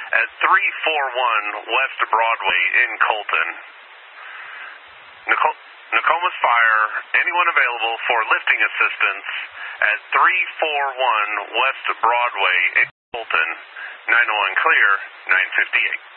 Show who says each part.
Speaker 1: at 341 West Broadway in Colton. Nokomis Fire, anyone available for lifting assistance at 341 West Broadway in Colton. 901 clear, 958.